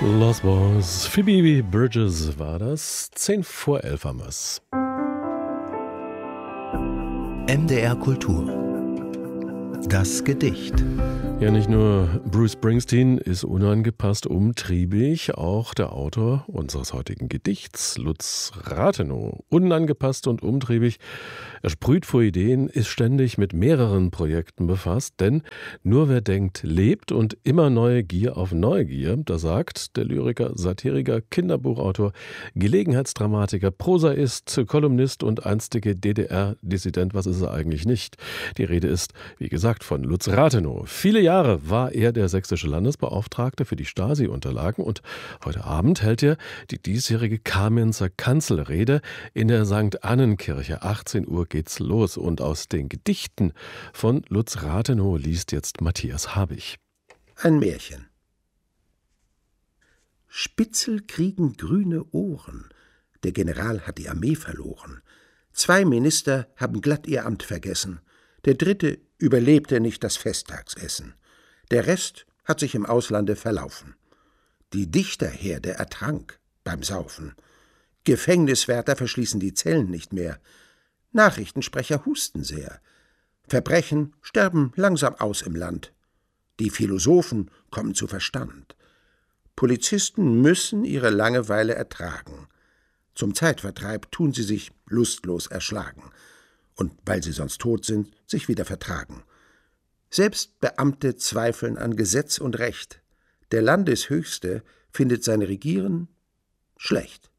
Lost Boys, Phoebe Bridges war das. 10 vor 11 haben wir's. MDR Kultur. Das Gedicht. Ja, nicht nur Bruce Springsteen ist unangepasst umtriebig, auch der Autor unseres heutigen Gedichts, Lutz Rathenow, unangepasst und umtriebig. Er sprüht vor Ideen, ist ständig mit mehreren Projekten befasst, denn nur wer denkt, lebt und immer neue Gier auf Neugier, da sagt der Lyriker, Satiriker, Kinderbuchautor, Gelegenheitsdramatiker, Prosaist, Kolumnist und einstige DDR-Dissident, was ist er eigentlich nicht? Die Rede ist, wie gesagt, von Lutz Rathenow. Viele Jahre war er der sächsische Landesbeauftragte für die Stasi-Unterlagen und heute Abend hält er die diesjährige Kamenzer Kanzelrede in der St. Annenkirche. 18 Uhr geht's los und aus den Gedichten von Lutz Rathenow liest jetzt Matthias Habich. Ein Märchen. Spitzel kriegen grüne Ohren. Der General hat die Armee verloren. 2 Minister haben glatt ihr Amt vergessen. Der 3. überlebte nicht das Festtagsessen. Der Rest hat sich im Auslande verlaufen. Die Dichterherde ertrank beim Saufen. Gefängniswärter verschließen die Zellen nicht mehr. Nachrichtensprecher husten sehr. Verbrechen sterben langsam aus im Land. Die Philosophen kommen zu Verstand. Polizisten müssen ihre Langeweile ertragen. Zum Zeitvertreib tun sie sich lustlos erschlagen. Und weil sie sonst tot sind, sich wieder vertragen. Selbst Beamte zweifeln an Gesetz und Recht. Der Landeshöchste findet sein Regieren schlecht.